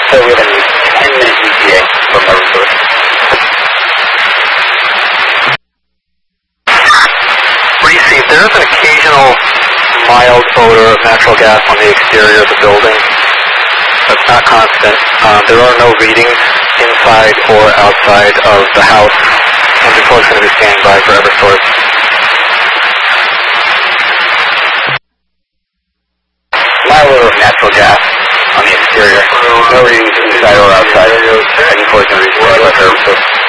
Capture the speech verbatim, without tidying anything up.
So we have a ten minute E T A from our source. Receive. There is an occasional mild odor of natural gas on the exterior of the building. That's not constant. Um, there are no readings inside or outside of the house. And the is going to be standing by for Eversource. Mild odor of natural gas on the exterior. No readings inside or outside. And the is going to be standing by for Eversource.